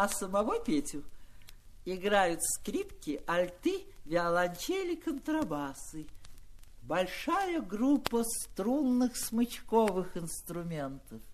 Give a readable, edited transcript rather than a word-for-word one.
А самого Петю играют скрипки, альты, виолончели, контрабасы. Большая группа струнных смычковых инструментов.